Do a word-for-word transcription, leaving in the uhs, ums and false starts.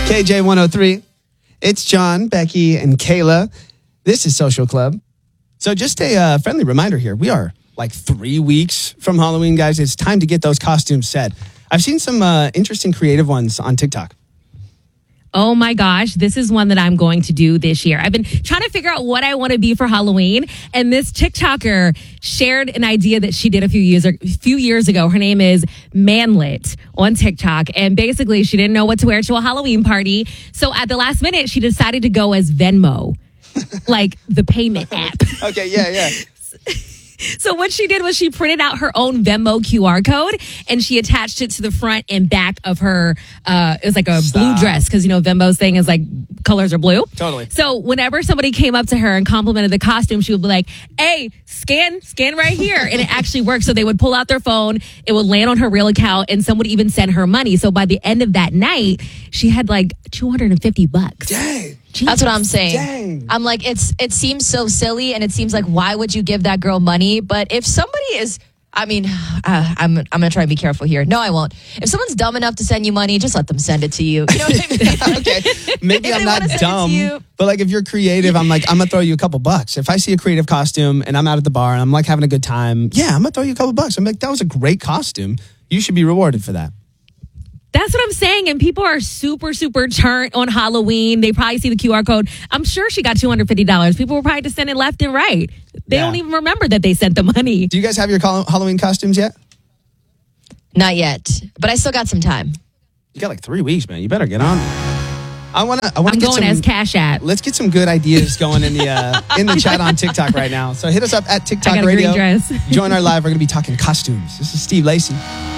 K J one oh three. It's John, Becky, and Kayla. This is Social Club. So just a uh, friendly reminder here. We are like three weeks from Halloween, guys. It's time to get those costumes set. I've seen some uh, interesting creative ones on TikTok. Oh my gosh, this is one that I'm going to do this year. I've been trying to figure out what I want to be for Halloween, and this TikToker shared an idea that she did a few years a few years ago. Her name is Manlit on TikTok, and basically she didn't know what to wear to a Halloween party. So at the last minute, she decided to go as Venmo, like the payment app. Okay, yeah, yeah. So what she did was she printed out her own Venmo Q R code and she attached it to the front and back of her, uh, it was like a Stop. blue dress because, you know, Venmo's thing is like colors are blue. Totally. So whenever somebody came up to her and complimented the costume, she would be like, hey, scan, scan right here. And it actually worked. So they would pull out their phone, it would land on her real account, and someone would even send her money. So by the end of that night, she had like two hundred fifty bucks. Dang. That's what I'm saying. Dang. I'm like, it's it seems so silly, and it seems like, why would you give that girl money? But if somebody is, I mean, uh, I'm I'm gonna try and be careful here. No, I won't. If someone's dumb enough to send you money, just let them send it to you. You know what I mean? Okay, maybe If I'm they not wanna send it to dumb, you- but like if you're creative, I'm like, I'm gonna throw you a couple bucks. If I see a creative costume and I'm out at the bar and I'm like having a good time, yeah, I'm gonna throw you a couple bucks. I'm like, that was a great costume. You should be rewarded for that. That's what I'm saying. And people are super, super turnt on Halloween. They probably see the Q R code. I'm sure she got two hundred fifty dollars. People were probably just sending left and right. They Yeah. don't even remember that they sent the money. Do you guys have your Hall- Halloween costumes yet? Not yet, but I still got some time. You got like three weeks, man. You better get on. I wanna. I wanna I'm get going some. as Cash App. Let's get some good ideas going in the uh, in the chat on TikTok right now. So hit us up at I TikTok got a Radio. green dress. Join our live. We're gonna be talking costumes. This is Steve Lacy.